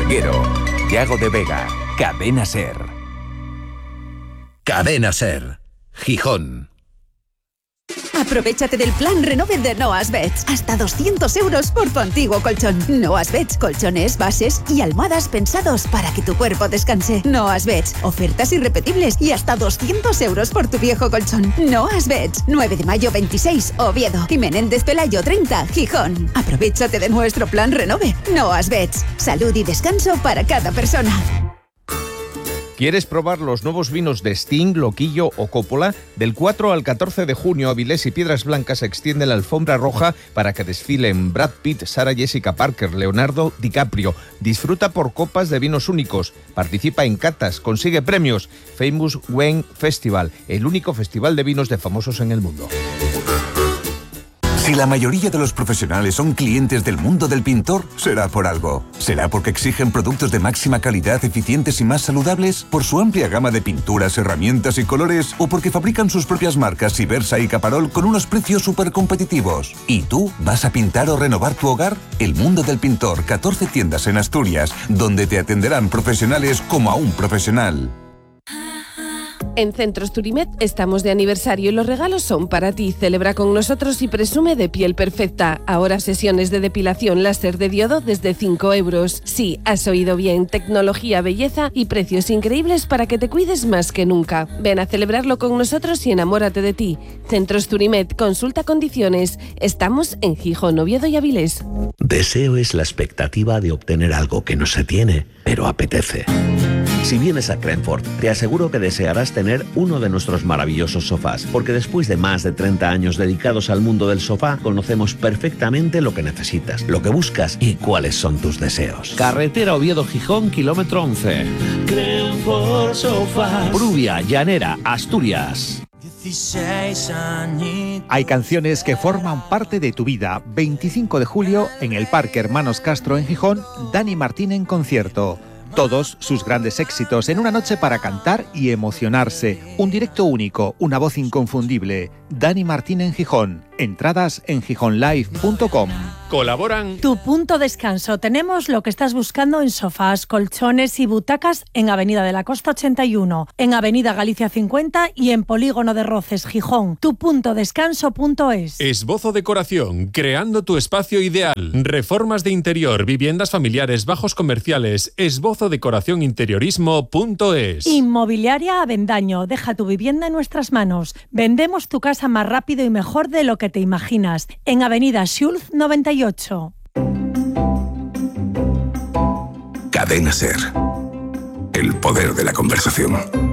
Reguero, Yago de Vega, Cadena Ser. Cadena Ser, Gijón. Aprovéchate del plan Renove de Noas Beds. Hasta 200 euros por tu antiguo colchón. Noas Beds, colchones, bases y almohadas pensados para que tu cuerpo descanse. Noas Beds, ofertas irrepetibles y hasta 200 euros por tu viejo colchón. Noas Beds, 9 de mayo 26, Oviedo. Y Menéndez Pelayo 30, Gijón. Aprovéchate de nuestro plan Renove. Noas Beds, salud y descanso para cada persona. ¿Quieres probar los nuevos vinos de Sting, Loquillo o Coppola? Del 4 al 14 de junio, Avilés y Piedras Blancas extiende la alfombra roja para que desfilen Brad Pitt, Sarah Jessica Parker, Leonardo DiCaprio. Disfruta por copas de vinos únicos. Participa en catas, consigue premios. Famous Wine Festival, el único festival de vinos de famosos en el mundo. Si la mayoría de los profesionales son clientes del mundo del pintor, será por algo. ¿Será porque exigen productos de máxima calidad, eficientes y más saludables? ¿Por su amplia gama de pinturas, herramientas y colores? ¿O porque fabrican sus propias marcas Ibersa y Caparol con unos precios súper competitivos? ¿Y tú vas a pintar o renovar tu hogar? El mundo del pintor, 14 tiendas en Asturias, donde te atenderán profesionales como a un profesional. En Centros Turimet estamos de aniversario y los regalos son para ti. Celebra con nosotros y presume de piel perfecta. Ahora sesiones de depilación láser de diodo desde 5 euros. Sí, has oído bien. Tecnología, belleza y precios increíbles para que te cuides más que nunca. Ven a celebrarlo con nosotros y enamórate de ti. Centros Turimet, consulta condiciones. Estamos en Gijón, Oviedo y Avilés. Deseo es la expectativa de obtener algo que no se tiene, pero apetece. Si vienes a Crenford, te aseguro que desearás tener uno de nuestros maravillosos sofás, porque después de más de 30 años dedicados al mundo del sofá, conocemos perfectamente lo que necesitas, lo que buscas y cuáles son tus deseos. Carretera Oviedo-Gijón, kilómetro 11. Crenford Sofás. Pruvia, Llanera, Asturias. Hay canciones que forman parte de tu vida. 25 de julio, en el Parque Hermanos Castro en Gijón, Dani Martín en concierto. Todos sus grandes éxitos en una noche para cantar y emocionarse. Un directo único, una voz inconfundible. Dani Martín en Gijón. Entradas en gijonlive.com. Colaboran Tu Punto Descanso. Tenemos lo que estás buscando en sofás, colchones y butacas en Avenida de la Costa 81, en Avenida Galicia 50 y en Polígono de Roces, Gijón. tupuntodescanso.es. Esbozo Decoración, creando tu espacio ideal. Reformas de interior, viviendas familiares, bajos comerciales. esbozodecoracioninteriorismo.es. Inmobiliaria Avendaño. Deja tu vivienda en nuestras manos. Vendemos tu casa más rápido y mejor de lo que te imaginas. En Avenida Schulz 98. Cadena Ser. El poder de la conversación.